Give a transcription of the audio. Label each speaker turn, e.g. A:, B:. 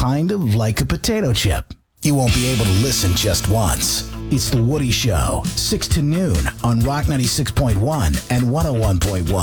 A: kind of like a potato chip. You won't be able to listen just once. It's The Woody Show, 6 to noon on Rock 96.1 and 101.1.